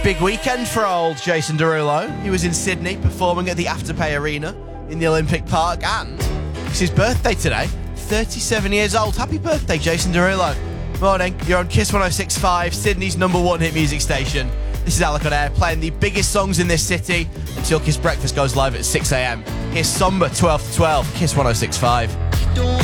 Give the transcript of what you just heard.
Big weekend for old Jason Derulo. He was in Sydney performing at the Afterpay Arena in the Olympic Park, and it's his birthday today. 37 years old. Happy birthday, Jason Derulo. Morning, you're on Kiss 106.5, Sydney's #1 hit music station. This is Alec on Air, playing the biggest songs in this city until Kiss Breakfast goes live at 6 a.m. Here's Somber 12 to 12, Kiss 106.5.